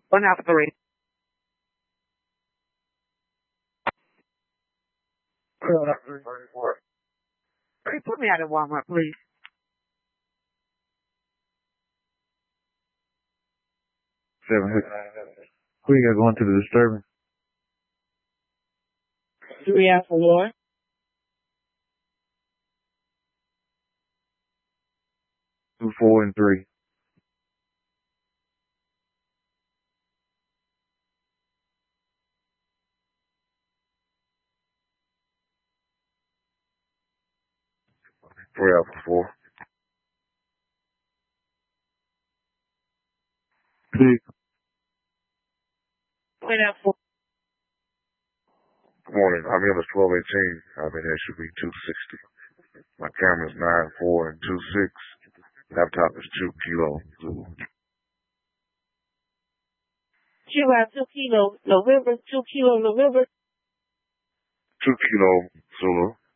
1 Alpha 3. Hey, put me out of Walmart, please. Who you got going to the disturbance? 3 Alpha 1. 2, 4, and 3. Three Alpha 4. Big. 1 Alpha 4. Good morning. I'm in 1218. I've been here should be 260. My camera's 9-4 and 26. Laptop is 2 Kilo Zulu. 2 Kilo November, 2 Kilo November. 2 Kilo Zulu.